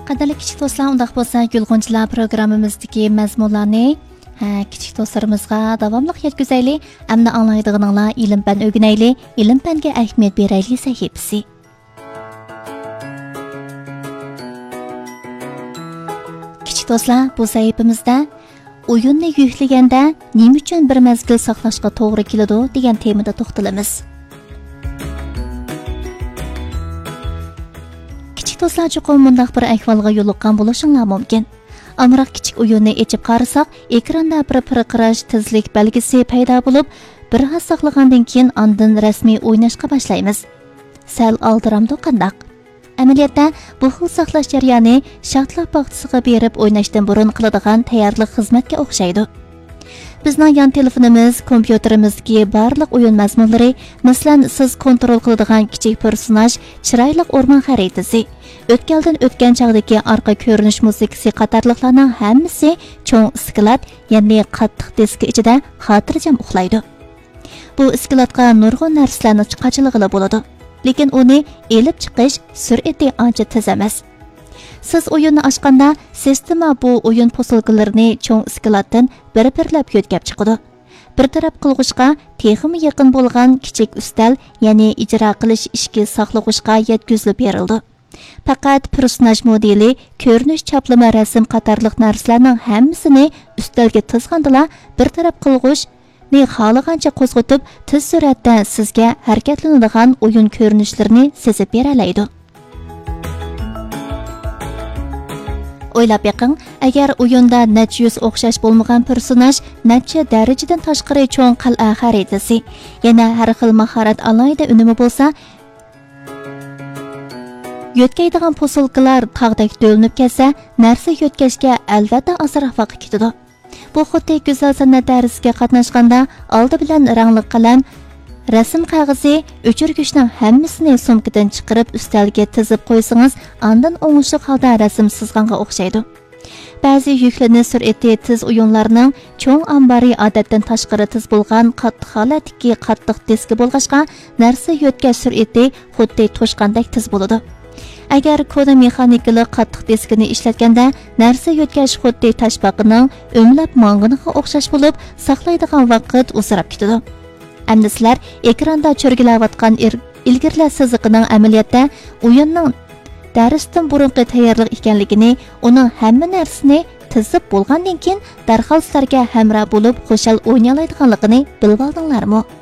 Qadrli kichik do'stlar, undaq bo'lsa, Gulg'unchilar programmamizdagi mazmunlarni kichik do'stlarimizga davomli yetkazaylik. Hamda anglaydiganlar ilm-fan o'rganaylik, ilm-fanga ahamiyat beraylik sahifasi. Kichik do'stlar, bu sahifamizda o'yinni yuklaganda nima uchun bir mezgil saqlashga to'g'ri keladi degan temada to'xtalamiz. Do'stlar, chuqur mundaq bir ahvolga yo'liqqan bo'lishinglar mumkin. Amroq kichik o'yinni ochib qarasak, ekranda bir pirqirash tezlik belgisi paydo bo'lib, bir has saqlagandan keyin ondan rasmiy o'ynashga boshlaymiz. Sal oldiramdi qandaq. Amaliyotda bu xil saqlash jarayoni shartlar paxtasiga berib o'ynashdan burun qiladigan tayyorlik xizmatga o'xshaydi. Bizning yon telefonimiz, kompyuterimizdagi barliq o'yin mazmunlari, masalan, siz kontrol qiladigan kichik personaj, chiroyli o'rmon xaritasi, o'tkaldan o'tgan chog'dagi orqa ko'rinish musiqasi qatorliqlarning hammasi cho'ng iskilat, ya'ni qattiq disk ichida xotirjam uxlaydi. Bu iskilatga nurg'un narsalarni chiqarchilig'i bo'ladi, lekin uni elib chiqish sur'ati ancha tez emas. Siz o'yinni ochganda, sistema bu o'yin posilkalarini cho'ng iskilatdan bir-birlab yo'tkab chiqadi. Bir taraf qilg'ishga texmi yaqin bo'lgan kichik ustal, ya'ni ijro qilish ishki saqlag'ishga yetkazilib berildi. Faqat personaj modeli, ko'rinish chaplama rasm qatorliq narsalarning hammasini ustalga tizgandila bir taraf qilg'ishni xohlagancha qo'zg'atib, tez suratda sizga harakatlanadigan o'yin ko'rinishlarini sezib beralaydi. O'ylab beqing, agar o'yinda necha yuz o'xshash bo'lmagan personaj, necha darajadan tashqari cho'ng qal'a xaritasi, yana har xil mahorat alohida unumi bo'lsa, yo'tkaydigan posilkalar tog'dek do'linib ketsa, narsa yo'tkashga albatta ozroq vaqt ketadi. Bu xuddi go'zal san'at darsiga qatnashganda oldi bilan rangli qalam, rasm qog'ozi, o'chirgichning hammasini sumkadan chiqarib ustalga tizib qo'ysangiz, ondan o'ngishli holda rasm sizganga o'xshaydi. Ba'zi yuklanish sur'ati tez o'yinlarning cho'ng ambari odatdan tashqari tez bo'lgan qattiq holatdagi qattiq diski bo'lg'achqa, narsa yo'tkash sur'ati xuddi to'shqandek tez bo'ladi. Agar koda mexanikali qattiq diskini ishlatganda, narsa yo'tkash xuddi tashbaqining o'mlab mong'iniga o'xshash bo'lib, saqlaydigan vaqt uzrab ketadi. Endi sizlar ekranda cho'rgilayotgan ilgirlash siziqining amaliyotda o'yinning darsdan burungi tayyorlik ekanligini, uning hamma narsasini tizib bo'lgandan keyin darhol sizlarga hamroh bo'lib qo'shal o'ynay oladiganligini bilib oldinglarmi?